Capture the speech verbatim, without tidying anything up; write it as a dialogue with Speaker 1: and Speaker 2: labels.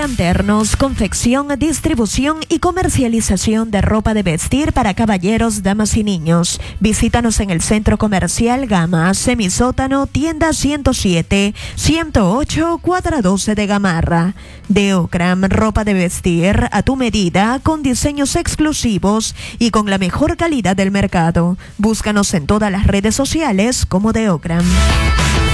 Speaker 1: Galanternos, confección, distribución y comercialización de ropa de vestir para caballeros, damas y niños. Visítanos en el Centro Comercial Gama, Semisótano, tienda ciento siete, ciento ocho, cuadra doce de Gamarra. Deocram, ropa de vestir a tu medida, con diseños exclusivos y con la mejor calidad del mercado. Búscanos en todas las redes sociales como Deocram.